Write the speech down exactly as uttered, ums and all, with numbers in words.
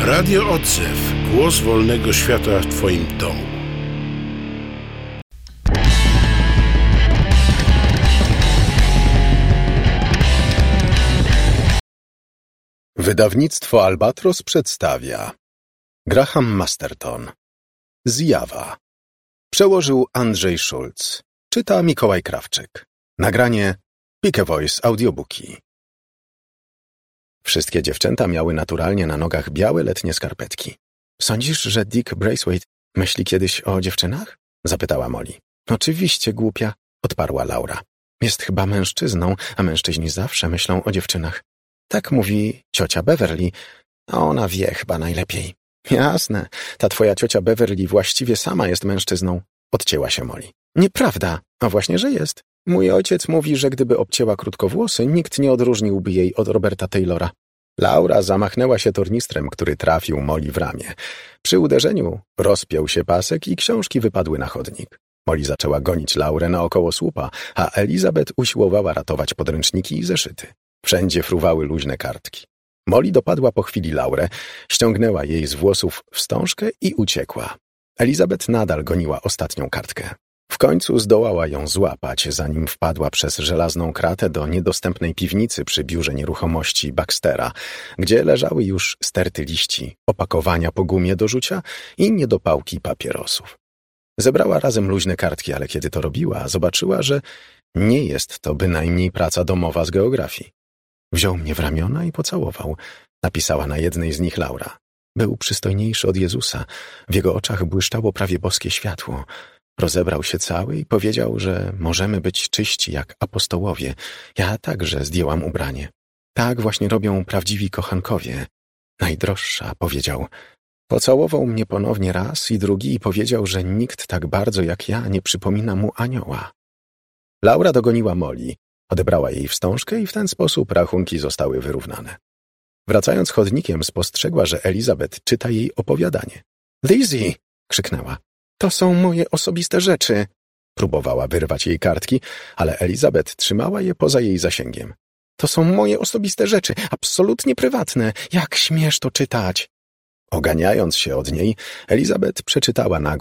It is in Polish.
Radio Odzew. Głos wolnego świata w Twoim domu. Wydawnictwo Albatros przedstawia Graham Masterton. Zjawa. Przełożył Andrzej Szulc. Czyta Mikołaj Krawczyk. Nagranie Pike Voice Audiobooki. Wszystkie dziewczęta miały naturalnie na nogach białe letnie skarpetki. Sądzisz, że Dick Braithwaite myśli kiedyś o dziewczynach? Zapytała Molly. Oczywiście, głupia, odparła Laura. Jest chyba mężczyzną, a mężczyźni zawsze myślą o dziewczynach. Tak mówi ciocia Beverly, a ona wie chyba najlepiej. Jasne, ta twoja ciocia Beverly właściwie sama jest mężczyzną, odcięła się Molly. Nieprawda, a właśnie, że jest. Mój ojciec mówi, że gdyby obcięła krótkowłosy, nikt nie odróżniłby jej od Roberta Taylora. Laura zamachnęła się tornistrem, który trafił Molly w ramię. Przy uderzeniu rozpiął się pasek i książki wypadły na chodnik. Molly zaczęła gonić Laurę naokoło słupa, a Elizabeth usiłowała ratować podręczniki i zeszyty. Wszędzie fruwały luźne kartki. Molly dopadła po chwili Laurę, ściągnęła jej z włosów wstążkę i uciekła. Elizabeth nadal goniła ostatnią kartkę. W końcu zdołała ją złapać, zanim wpadła przez żelazną kratę do niedostępnej piwnicy przy biurze nieruchomości Baxtera, gdzie leżały już sterty liści, opakowania po gumie do rzucia i niedopałki papierosów. Zebrała razem luźne kartki, ale kiedy to robiła, zobaczyła, że nie jest to bynajmniej praca domowa z geografii. Wziął mnie w ramiona i pocałował, napisała na jednej z nich Laura. Był przystojniejszy od Jezusa, w jego oczach błyszczało prawie boskie światło. Rozebrał się cały i powiedział, że możemy być czyści jak apostołowie. Ja także zdjęłam ubranie. Tak właśnie robią prawdziwi kochankowie. Najdroższa, powiedział. Pocałował mnie ponownie raz i drugi i powiedział, że nikt tak bardzo jak ja nie przypomina mu anioła. Laura dogoniła Molly, odebrała jej wstążkę i w ten sposób rachunki zostały wyrównane. Wracając chodnikiem, spostrzegła, że Elizabeth czyta jej opowiadanie. Lizzie! Krzyknęła. To są moje osobiste rzeczy. Próbowała wyrwać jej kartki, ale Elizabeth trzymała je poza jej zasięgiem. To są moje osobiste rzeczy, absolutnie prywatne. Jak śmiesz to czytać? Oganiając się od niej, Elizabeth przeczytała na